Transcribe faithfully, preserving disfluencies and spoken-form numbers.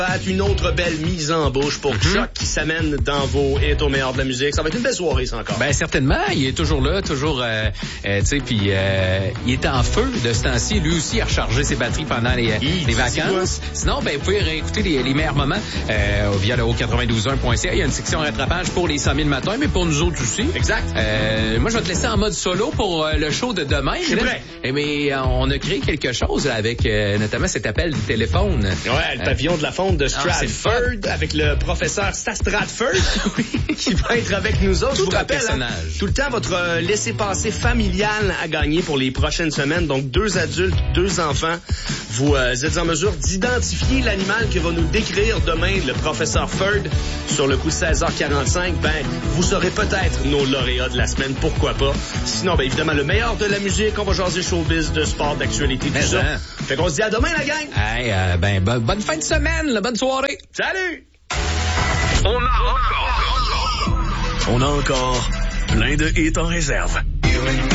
Une autre belle mise en bouche pour mm-hmm. Chuck qui s'amène dans vos hits au meilleur de la musique. Ça va être une belle soirée, ça, encore. Ben, certainement. Il est toujours là, toujours, euh, euh, tu sais, puis euh, il est en feu de ce temps-ci. Lui aussi a rechargé ses batteries pendant les, il, les vacances. Sinon, ben, vous pouvez réécouter les, les meilleurs moments euh, via le haut quatre-vingt-douze un point c a. Il y a une section rattrapage pour les cent mille matins, mais pour nous autres aussi. Exact. Euh, moi, je vais te laisser en mode solo pour euh, le show de demain. Je suis prêt. Eh, mais euh, on a créé quelque chose là, avec euh, notamment cet appel du téléphone. Ouais, le pavillon euh, de la fonte de Stratford ah, avec le professeur Stratford qui va être avec nous autres. Tout Je vous un rappelle, personnage. Hein, tout le temps, votre euh, laissez-passer familial à gagner pour les prochaines semaines. Donc, deux adultes, deux enfants. Vous euh, êtes en mesure d'identifier l'animal que va nous décrire demain le professeur Ford sur le coup de seize heures quarante-cinq. Ben, vous serez peut-être nos lauréats de la semaine. Pourquoi pas? Sinon, ben évidemment, le meilleur de la musique. On va jaser showbiz, de sport, d'actualité, tout ça. Hein. Fait qu'on se dit à demain, la gang! Hey, euh, ben, bo- bonne fin de semaine, là, bonne soirée! Salut! On a encore, on a encore plein de hits en réserve.